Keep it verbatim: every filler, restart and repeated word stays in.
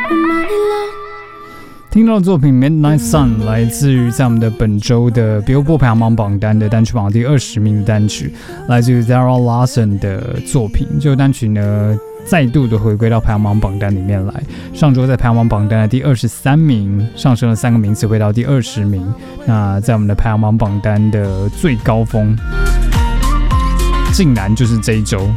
听到的作品 Midnight Sun 来自于在我们的本周的 Billboard 排行榜榜单的单曲榜第二十名的单曲，来自于 Zara Larsson 的作品。这个单曲呢再度的回归到排行榜榜单里面来，上周在排行榜榜单的第二十三名，上升了三个名次回到第二十名。那在我们的排行榜榜单的最高峰，竟然就是这一周